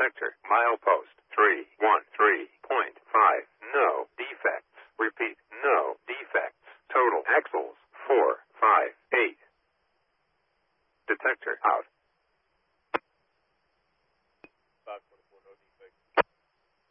Detector, milepost 313.5. No defects. Repeat, no defects. Total axles 458. Detector out.